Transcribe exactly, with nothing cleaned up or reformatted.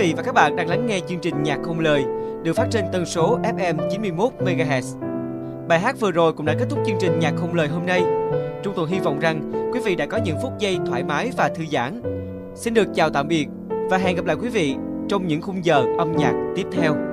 vị và các bạn đang lắng nghe chương trình Nhạc Không Lời được phát trên tần số ép em chín mươi mốt mê ga héc. Bài hát vừa rồi cũng đã kết thúc chương trình Nhạc Không Lời hôm nay. Trung Tùng hy vọng rằng quý vị đã có những phút giây thoải mái và thư giãn. Xin được chào tạm biệt và hẹn gặp lại quý vị trong những khung giờ âm nhạc tiếp theo.